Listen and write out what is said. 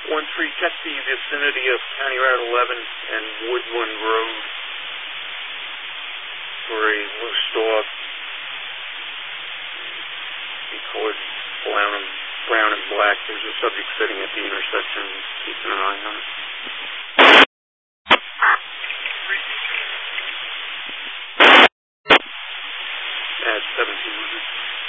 1-3, check the vicinity of County Route 11 and Woodland Road for a loose dog. Colored brown and black. There's a subject sitting at the intersection. Keeping an eye on it. At 1700.